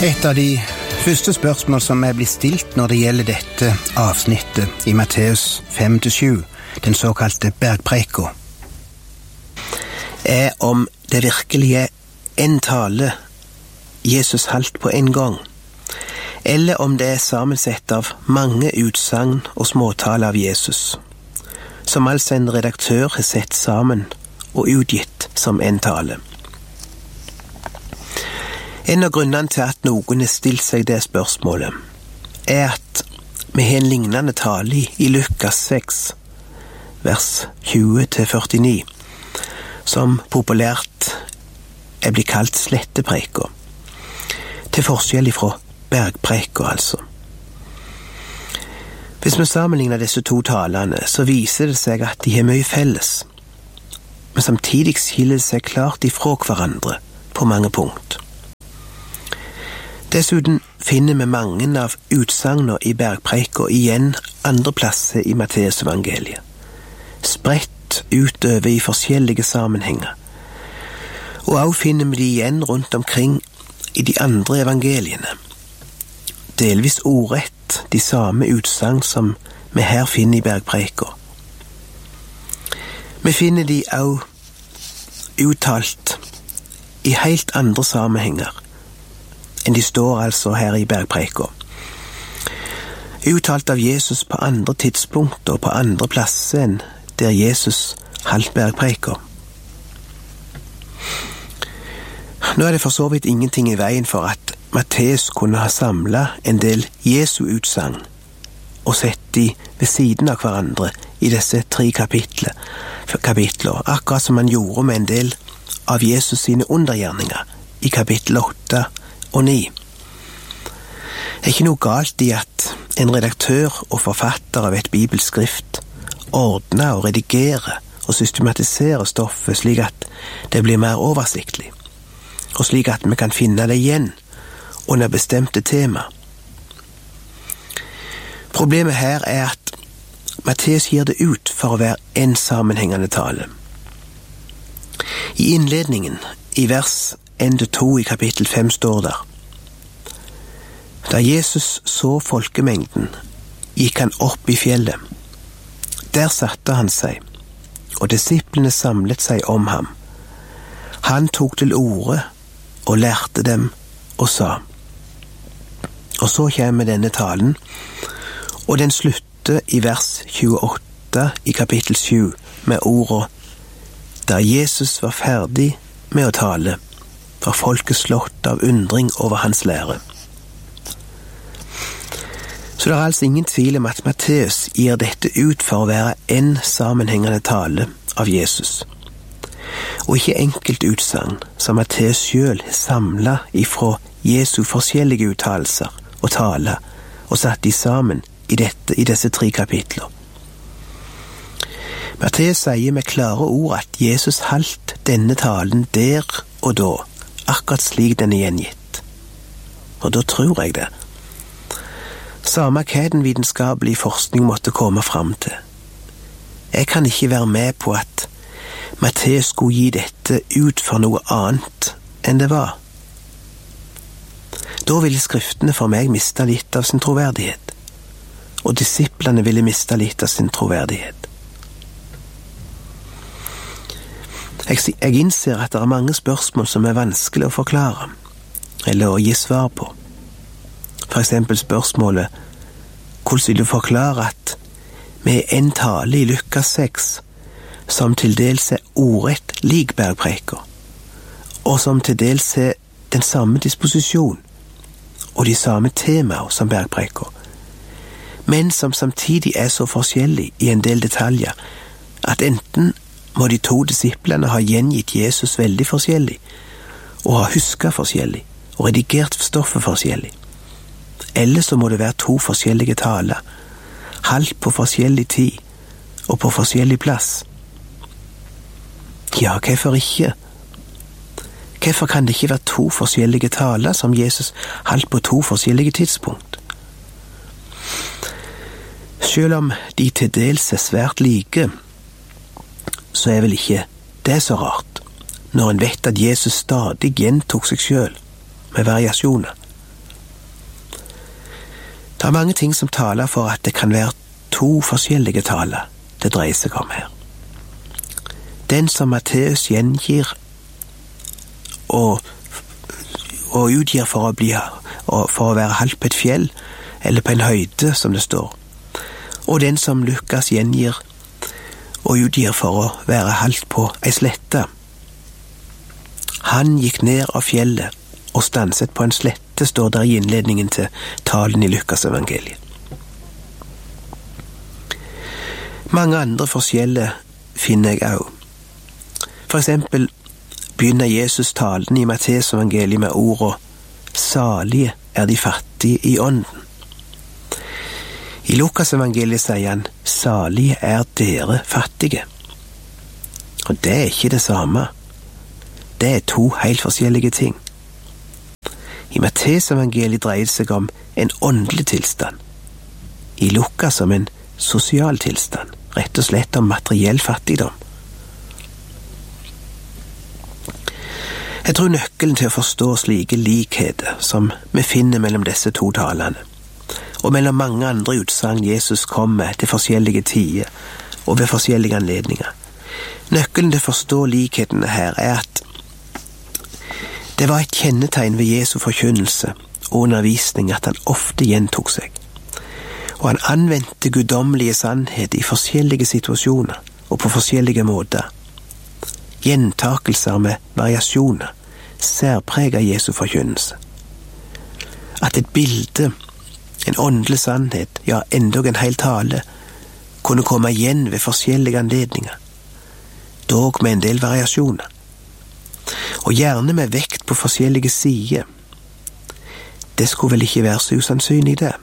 Et av de første spørsmål som blir stilt når det gjelder dette avsnittet i Matteus 5-7, den såkalte bergpreika, om det virkelig en tale Jesus holdt på en gang, eller om det sammensett av mange utsagn og småtale av Jesus, som altså en redaktør har sett sammen og utgitt som en tale. En av grunnene til at noen har stilt seg det spørsmålet, at vi har en lignende tale i Lukas 6, vers 20-49, som populært blitt kalt slettepreika, til forskjell fra bergpreika altså. Hvis vi sammenligner disse to talene, så viser det seg at de har mye felles, men samtidig skiller det seg klart ifra hverandre på mange punkt. Dessuten finner vi mange av utsagna i bergpreika igjen andre plasser i Matteus evangeliet, spredt utover i forskjellige sammenhenger, og også finner vi de igjen rundt omkring i de andre evangeliene, delvis ordrett de samme utsagn som vi her finner i bergpreika. Vi finner de også uttalt i helt andre sammenhenger enn de står altså her i bergpreika. Uttalt av Jesus på andre tidspunkt og på andre plasser enn der Jesus holdt bergpreika. Nå det for så vidt ingenting i veien for at Matteus kunne ha samlet en del Jesu utsagn og sett de ved siden av hverandre i disse 3 kapitler, akkurat som han gjorde med en del av Jesus sine undergjerninger i kapittel 8 og 9. Det ikke noe galt i at en redaktør og forfatter av et bibelskrift ordner og redigerer og systematiserer stoffet slik at det blir mer oversiktlig, og slik at vi kan finne det igjen under bestemte tema. Problemet her at Matteus gir det ut for å være en sammenhengende tale. I innledningen, i vers 1-2 i kapittel 5 står der: Da Jesus så folkemengden, gikk han opp i fjellet. Der satte han seg, og disiplene samlet seg om ham. Han tok til orde og lærte dem og sa. Og så kommer denne talen, og den slutter i vers 28 i kapittel 7 med ordene: Da Jesus var ferdig med å tale, var folket slått av undring over hans lære. Så det altså ingen tvil om at Matteus gir dette ut for å være en sammenhengende tale av Jesus, og ikke enkelt utsagn som Matteus selv har samlet ifra Jesu forskjellige uttalelser og taler og satt de sammen i disse 3 kapitler. Matteus sier med klare ord at Jesus holdt denne talen der og da, akkurat slik den gjengitt. Og da tror jeg det. Samme hva den vitenskapelige forskning måtte komme fram til. Jeg kan ikke være med på at Matteus skulle gi dette ut for noe annet enn det var. Da ville skriftene for meg miste litt av sin troverdighet, og disiplene ville miste litt av sin troverdighet. Jeg innser at det mange spørsmål som vanskelig å forklare, eller å gi svar på. For eksempel spørsmålet: hvordan vil du forklare at med en tale i Lukas 6, som til dels ordrett lik bergpreika, og som til dels den samme disposisjon, og de samme temaer som bergpreika, men som samtidig så forskjellig i en del detaljer, at enten må de 2 disiplene ha gjengitt Jesus veldig forskjellig, og ha husket forskjellig, og redigert stoffet forskjellig. Eller så må det være 2 forskjellige taler, holdt på forskjellig tid, og på forskjellig plass. Ja, hvorfor ikke? Hvorfor kan det ikke være 2 forskjellige taler som Jesus holdt på 2 forskjellige tidspunkt? Selv om de til dels svært like, så vel ikke det så rart, når en vet at Jesus stadig gjentok seg selv med variasjoner. Det er mange ting som taler for at det kan være to forskjellige taler det dreier seg om her. Den som Matteus gjengir og utgir for å være halvt på et fjell, eller på en høyde, som det står, og den som Lukas gjengir og utgir for å være halvt på ei slette. Han gikk ned av fjellet og stanset på en slette, står der i innledningen til talen i Lukas evangeliet. Mange andre forskjeller finner jeg også. For eksempel begynner Jesus talen i Matteus evangeliet med ordene «Salige er de fattige i ånden». I Lukas evangeliet sier han «Salige er dere fattige». Og det er ikke det samme. Det er to helt forskjellige ting. I Matteus evangeliet dreier det seg om en åndelig tilstand. I Lukas om en sosial tilstand, rett og slett om materiell fattigdom. Jeg tror nøkkelen til å forstå slike likheter som vi finner mellom disse to talene, og mellom mange andre utsagn Jesus kom med til forskjellige tider og ved forskjellige anledninger. Nøkkelen til å forstå likhetene her er at det var et kjennetegn ved Jesu forkynnelse og undervisning at han ofte gjentok seg, og han anvendte guddommelige sannhet i forskjellige situasjoner og på forskjellige måter. Gjentakelser med variasjoner særpreget Jesu forkynnelse. At et bilde, en åndelig sannhet, ja endog en hel tale, kunne komme igjen ved forskjellige anledninger, dog med en del variasjoner, og gjerne med vekt på forskjellige sider. Det skulle vel ikke være så usannsynlig det.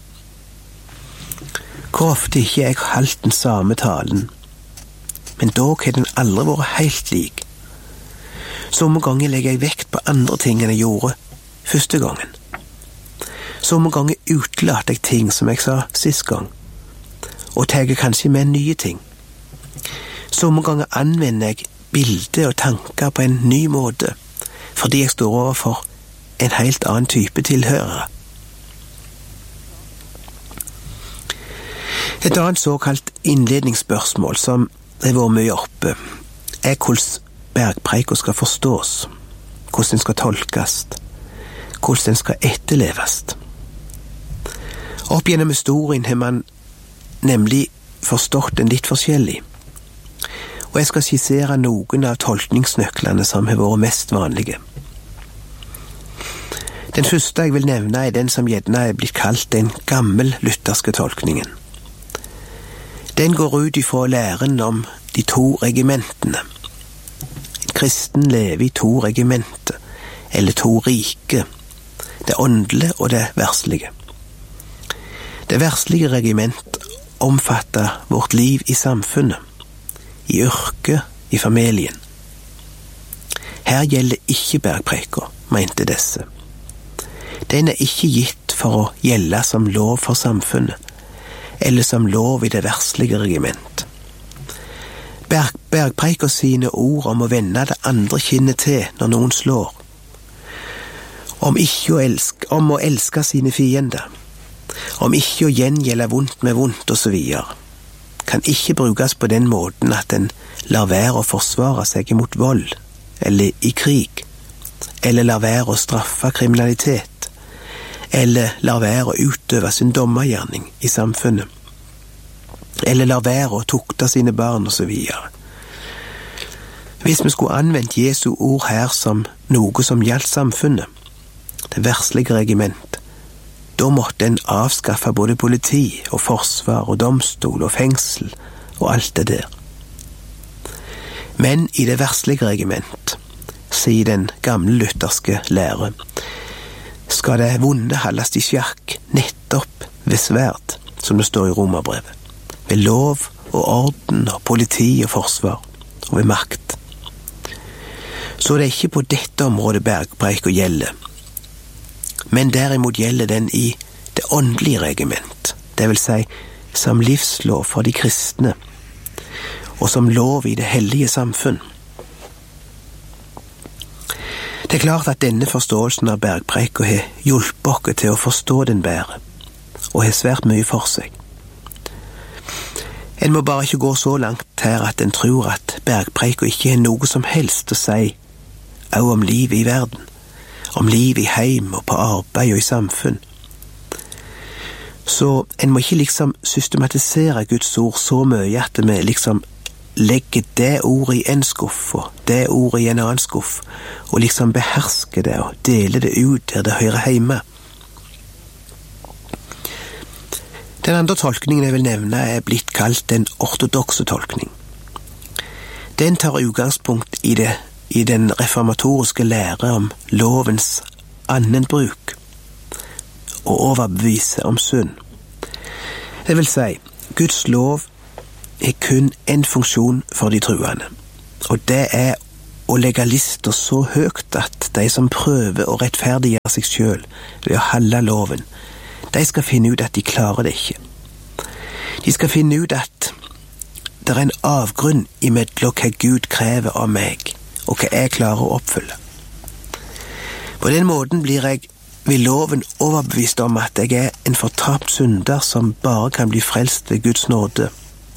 Hvor ofte ikke jeg holdt den samme talen, men dog har den aldri vært helt lik. Somme ganger legger jeg vekt på andre ting enn jeg gjorde første gangen. Somme ganger utelater jeg ting som jeg sa sist gang, og tar kanskje med nye ting. Somme ganger anvender jeg bilder og tanker på en ny måte, fordi jeg står overfor en helt annen type tilhørere. Et annet såkalt innledningsspørsmål som har vært mye oppe, er hvordan bergpreika skal forstås, hvordan den skal tolkes, hvordan den skal etterleves. Opp gjennom historien har man nemlig forstått den litt forskjellig, og jeg skal skissere noen av tolkningsnøklene som har vært mest vanlige. Den første jeg vil nevne er den som gjerne er blitt kalt den gammel lutherske tolkningen. Den går ut ifra læren om de to regimentene. En kristen lever i to regimenter, eller to rike, det åndelige og det verslige. Det verslige regiment omfatter vårt liv i samfunnet, i yrket, i familien. Her gjelder ikke bergpreika, mente disse. Den er ikke gitt for å gjelde som lov for samfunnet, eller som lov i det verslige regiment. Bergpreika sine ord om å vende det andre kinnet til når noen slår, om å elske sine fiender, om ikke å gjengjelde vondt med vondt og så videre, kan ikke brukes på den måten at en lar være å forsvare seg mot vold, eller i krig, eller lar være å straffe kriminalitet, eller lar være å utøve sin dommergjerning i samfunnet, eller lar være å tukte sine barn og så videre. Hvis vi skulle anvendt Jesu ord her som noe som gjaldt samfunnet, det verslige regiment, da måtte en avskaffe både politi og forsvar og domstol og fengsel og alt det der. Men i det verslige regiment, sier den gamle lutherske lære, skal det vonde holdes i sjakk nettopp ved sverd, som det står i Romerbrevet, ved lov og orden og politi og forsvar, og ved makt. Så det er ikke på dette området bergpreika gjelder, men derimot gjelder den i det åndelige regiment, det vil si som livslov for de kristne, og som lov i det hellige samfunn. Det er klart at denne forståelsen av bergpreika har hjulpet oss til å forstå den bedre, og har svært mye for seg. En må bare ikke gå så langt her at en tror at bergpreika ikke har noe som helst å si også om livet i verden, om livet i heim og på arbeid og i samfunn. Så en må ikke liksom systematisere Guds ord så mye at vi liksom legger det ordet i en skuff og det ordet i en annen skuff, og liksom behersker det og deler det ut der det hører hjemme. Den andre tolkningen jeg vil nevne er blitt kalt den ortodokse tolkning. Den tar utgangspunkt i den reformatoriske lære om lovens annenbruk og overbevise om synd. Det vil si, Guds lov er kun en funksjon for de truende, og det er å legge lister så høyt at de som prøver å rettferdiggjøre seg selv ved å holde loven, de skal finne ut at de klarer det ikke. De skal finne ut at det er en avgrunn imellom hva Gud krever av meg, og hva jeg klarer å oppfylle. På den måten blir jeg ved loven overbevist om at jeg er en fortapt synder som bare kan bli frelst ved Guds nåde.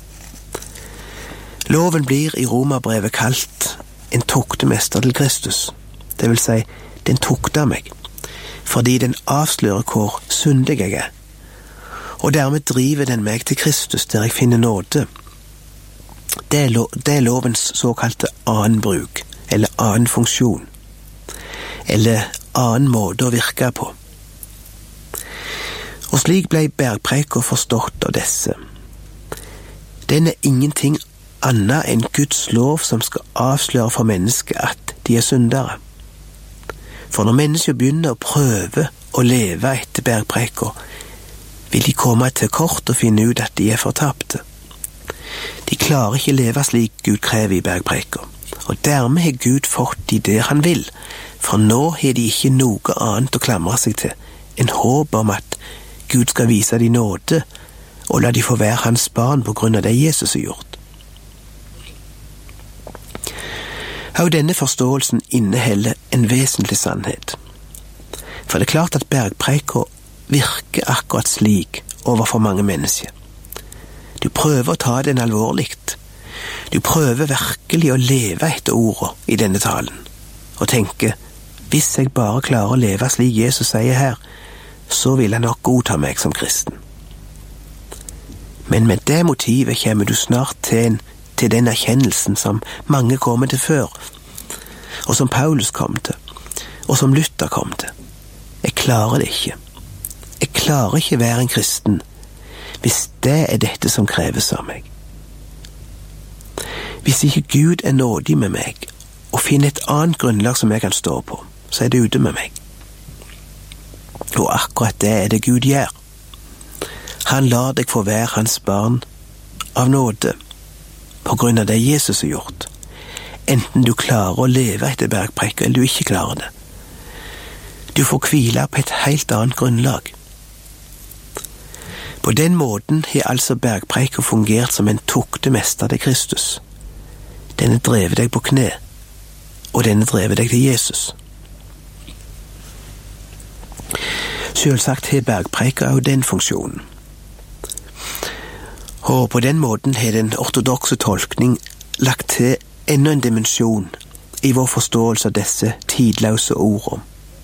Loven blir i Romerbrevet kalt en tuktemester til Kristus. Det vil si, den tukter meg, fordi den avslører hvor syndig jeg er. Og dermed driver den meg til Kristus, der jeg finner nåde. Det er lovens såkalte annen bruk, eller annen funksjon, eller annen måte å virke på. Og slik ble bergpreika forstått av disse. Den er ingenting annet enn Guds lov som skal avsløre for mennesket at de er syndere. For når mennesker begynner å prøve å leve etter bergpreika, vil de komme til kort og finne ut at de er fortapte. De klarer ikke leve slik Gud krever i bergpreika, og dermed har Gud fått de der han vil, for nå har de ikke noe annet å klamre seg til enn håp om at Gud skal vise de nåde og la de få være hans barn på grunn av det Jesus har gjort. Og denne forståelsen inneholder en vesentlig sannhet. For det er klart at bergpreika virker akkurat slik overfor mange mennesker. Du prøver å ta den alvorligt. Du prøver virkelig å leve etter ordene i denne talen, og tenker, hvis jeg bare klarer å leve slik Jesus sier her, så vil han nok godta meg som kristen. Men med det motivet kommer du snart til den erkjennelsen som mange kommer til før, og som Paulus kom til, og som Luther kom til. Jeg klarer det ikke. Jeg klarer ikke være en kristen hvis det er dette som kreves av meg. Hvis ikke Gud er nådig med meg og finner et annet grunnlag som jeg kan stå på, så er det ute med meg. Og akkurat det er det Gud gjør. Han lar deg få være hans barn av nåde på grunn av det Jesus har gjort. Enten du klarer å leve etter bergpreika eller du ikke klarer det. Du får hvile på et helt annet grunnlag. På den måten har altså bergpreika fungert som en tuktemester til Kristus. Den har drevet deg på kne, og den har drevet deg til Jesus. Selvsagt har bergpreika også den funksjonen. Og på den måten har den ortodokse tolkning lagt til enda en dimensjon i vår forståelse av disse tidløse ordene.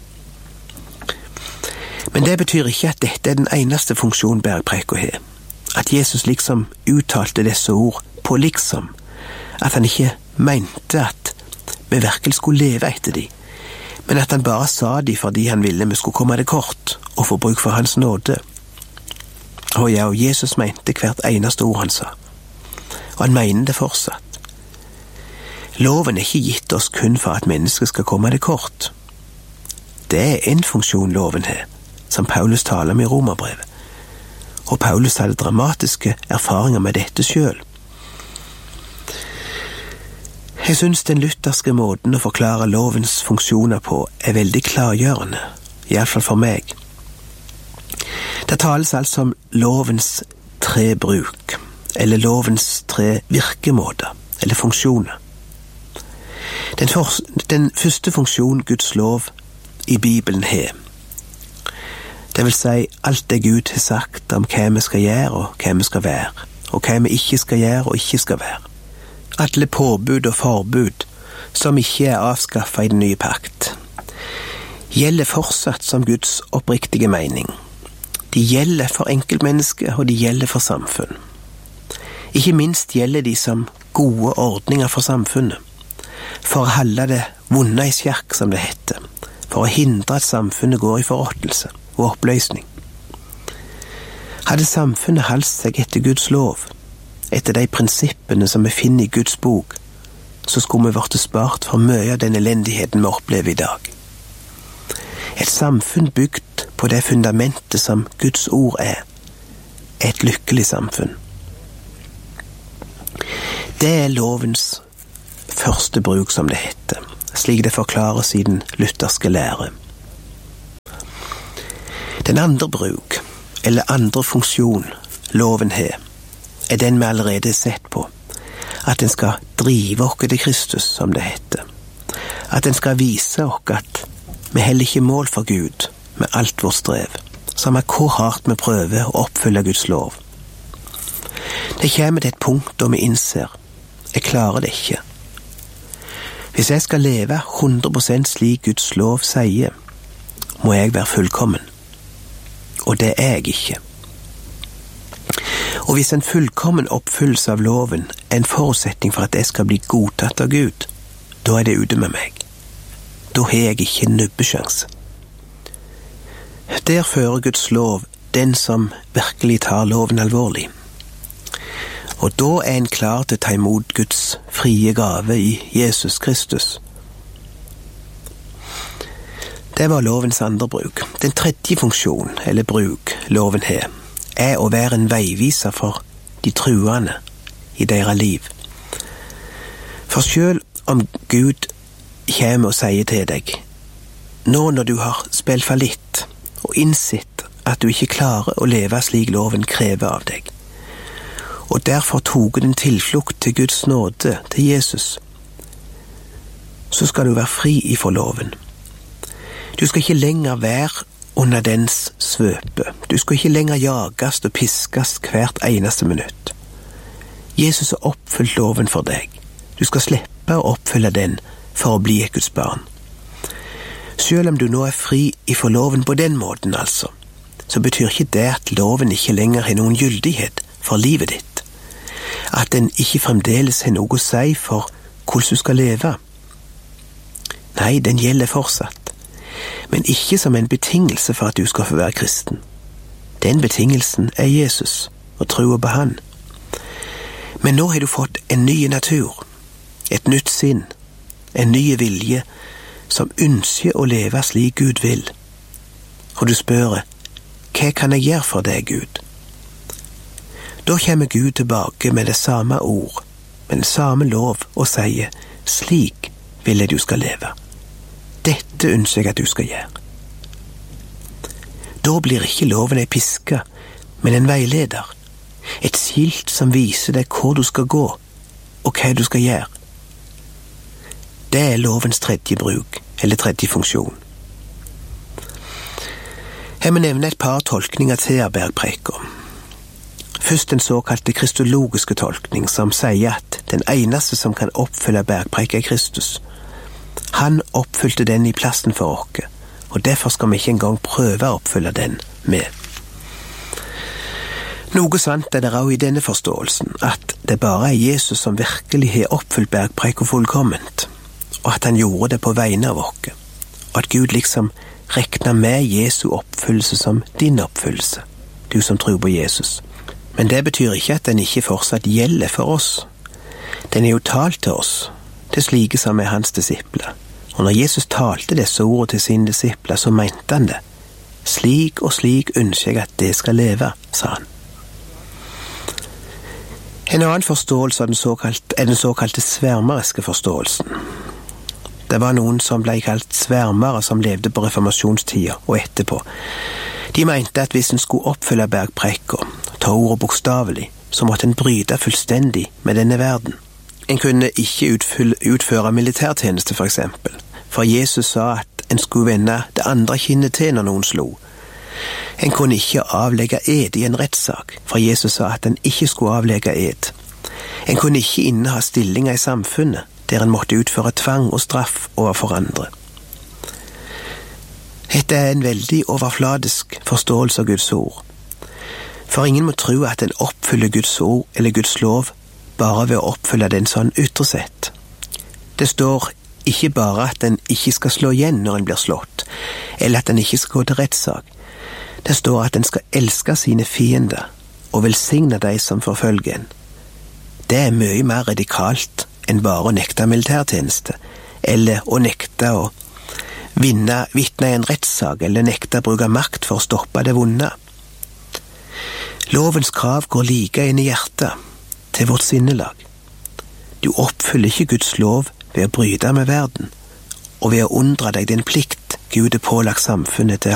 Men det betyr ikke at dette er den eneste funksjonen bergpreika har. At Jesus liksom uttalte disse ord på liksom. At han ikke mente at vi virkelig skulle leve etter de, men at han bare sa de fordi han ville vi skulle komme det kort og få bruk for hans nåde. Og ja, og Jesus mente hvert eneste ord han sa. Og han mener det fortsatt. Loven er ikke gitt oss kun for at mennesket skal komme det kort. Det er en funksjon loven har, som Paulus taler om i Romerbrevet. Og Paulus hadde dramatiske erfaringer med dette selv. Jeg synes den lutherske måten å forklare lovens funksjoner på er veldig klargjørende, i alle fall for meg. Det tales altså om lovens 3 bruk, eller lovens 3 virkemåter, eller funksjoner. Den første funksjon Guds lov i Bibelen har, Det vil si alt det Gud har sagt om hva vi skal gjøre og hva vi skal være, og hva vi ikke skal gjøre og ikke skal være. Alle påbud og forbud som ikke er avskaffet i den nye pakt, gjelder fortsatt som Guds oppriktige mening. De gjelder for enkeltmennesket, og de gjelder for samfunn. Ikke minst gjelder de som gode ordninger for samfunnet, for å holde det vonde i sjakk, som det heter, for å hindre at samfunnet går i forråtnelse og oppløsning. Hadde samfunnet holdt seg etter Guds lov, etter de prinsippene som vi finner i Guds bok, så skulle vi vært spart for mye av den elendigheten vi opplever i dag. Et samfunn bygd på det fundamentet som Guds ord er et lykkelig samfunn. Det er lovens første bruk, som det heter, slik det forklares i den lutherske lære. Den andre bruk, eller andre funksjon loven har, er den vi allerede har sett på, at den skal drive oss til Kristus, som det heter. At den skal vise oss at vi heller ikke mål for Gud med alt vårt strev, samme hvor hardt vi prøver å oppfylle Guds lov. Det kommer til et punkt da vi innser, jeg klarer det ikke. Hvis jeg skal leve 100% slik Guds lov sier, må jeg være fullkommen. Og det er jeg ikke. Og hvis en fullkommen oppfyllelse av loven er en forutsetning for at jeg skal bli godtatt av Gud, da er det ute med meg. Da har jeg ikke en nubbesjanse. Der fører Guds lov den som virkelig tar loven alvorlig. Og da er en klar til å ta imot Guds frie gave i Jesus Kristus. Det var lovens andre bruk. Den tredje funksjon, eller bruk, loven har, er å være en veiviser for de truende i deres liv. For selv om Gud kommer og sier til deg, nå når du har spilt fallitt og innsett at du ikke klarer å leve slik loven krever av deg, og derfor tog din tilflukt til Guds nåde, til Jesus, så skal du være fri ifra loven. Du skal ikke lenger være under dens svøpe. Du skal ikke lenger jagast og piskast hvert eneste minutt. Jesus har oppfylt loven for deg. Du skal slippe å oppfylle den for å bli et Guds barn. Selv om du nå er fri ifra loven på den måten, altså, så betyr ikke det at loven ikke lenger har noen gyldighet for livet ditt. At den ikke fremdeles har noe å si for hvordan du skal leve. Nei, den gjelder fortsatt, men ikke som en betingelse for at du skal få være kristen. Den betingelsen er Jesus, og troen på han. Men nå har du fått en ny natur, et nytt sinn, en ny vilje, som ønsker å leve slik Gud vil. Og du spør, hva kan jeg gjøre for deg, Gud? Da kommer Gud tilbake med det samme ord, med den samme lov, og sier, slik vil jeg du skal leve. Dette ønsker jeg at du skal gjøre. Da blir ikke loven en piske, men en veileder. Et skilt som viser deg hvor du skal gå, og hva du skal gjøre. Det er lovens tredje bruk, eller tredje funksjon. Jeg må nevne et par tolkninger til av bergpreika. Først den såkalte kristologiske tolkning, som sier at den eneste som kan oppfylle bergpreika er Kristus. Han oppfylte den i plassen for oss, og derfor skal vi ikke engang prøve å oppfylle den med. Noe sant er det også i denne forståelsen, at det bare er Jesus som virkelig har oppfylt bergpreika fullkomment, og at han gjorde det på vegne av oss, og at Gud liksom rekner med Jesu oppfyllelse som din oppfyllelse, du som tror på Jesus. Men det betyr ikke at den ikke fortsatt gjelder for oss. Den er jo talt til oss, til slike som er hans disipler. Og når Jesus talte disse ordene til sine disipler, så mente han det. Slik og slik ønsker jeg at det skal leve, sa han. En annen forståelse er den såkalte svermeriske forståelsen. Det var noen som ble kalt svermere som levde på reformasjonstida og etterpå. De mente at hvis en skulle oppfylle bergpreika, ta ordet bokstavelig, så måtte en bryte fullstendig med denne verden. En kunne ikke utføre militærtjeneste, for eksempel. For Jesus sa at en skulle vende det andre kinnet til når noen slo. En kunne ikke avlegge ed i en rettssak, for Jesus sa at en ikke skulle avlegge ed. En kunne ikke inneha stillinger i samfunnet, der en måtte utføre tvang og straff overfor andre. Dette er en veldig overfladisk forståelse av Guds ord. For ingen må tro at en oppfyller Guds ord eller Guds lov bare ved å oppfylle den sånn ytre sett. Det står ikke bare at en ikke skal slå igjen når en blir slått, eller at en ikke skal gå til rettssak. Det står at en skal elske sine fiender og velsigne de som forfølger en. Det er mye mer radikalt enn bare å nekte militærtjeneste, eller å nekte å vitne i en rettssak, eller nekte å bruke makt for å stoppe det vonde. Lovens krav går like inn i hjertet, til vårt sinnelag. Du oppfyller ikke Guds lov ved å bryte med verden, og ved å unndra deg den plikt Gud er pålagt samfunnet til